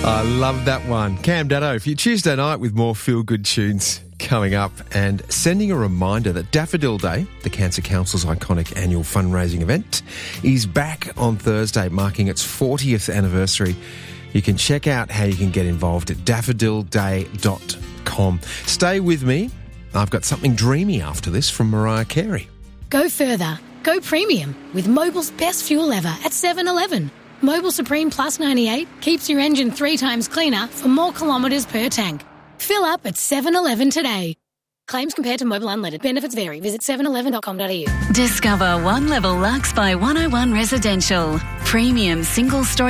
I love that one. Cam Daddo for your Tuesday night with more feel-good tunes coming up, and sending a reminder that Daffodil Day, the Cancer Council's iconic annual fundraising event, is back on Thursday, marking its 40th anniversary. You can check out how you can get involved at daffodilday.com. Stay with me. I've got something dreamy after this from Mariah Carey. Go further. Go premium with Mobil's best fuel ever at 7-Eleven. Mobil Supreme Plus 98 keeps your engine 3 times cleaner for more kilometres per tank. Fill up at 7-Eleven today. Claims compared to Mobil Unleaded. Benefits vary. Visit 711.com.au. Discover One Level Lux by 101 Residential. Premium single-story